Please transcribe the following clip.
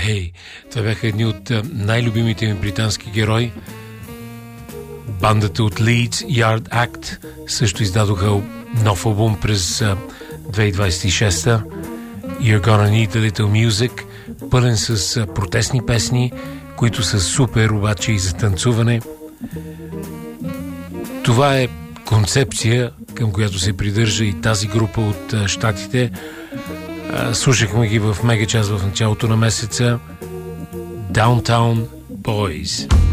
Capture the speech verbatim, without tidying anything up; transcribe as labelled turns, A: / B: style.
A: Hey, това бяха едни от най-любимите ми британски герои. Бандата от Leeds, Yard Act, също издадоха нов албум през две хиляди двадесет и шеста. You're Gonna Need a Little Music, пълен с протестни песни, които са супер обаче и за танцуване. Това е концепция, към която се придържа и тази група от щатите. Слушахме ги в мега час в началото на месеца. Downtown Boys.